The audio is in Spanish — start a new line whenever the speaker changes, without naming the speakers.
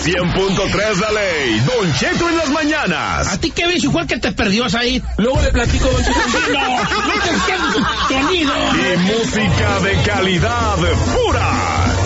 100.3 La Ley, Don Cheto en las mañanas.
¿A ti qué ves igual que te perdió ahí?
Luego le platico, Don Cheto.
No te quedes sonido.
Y música de calidad pura.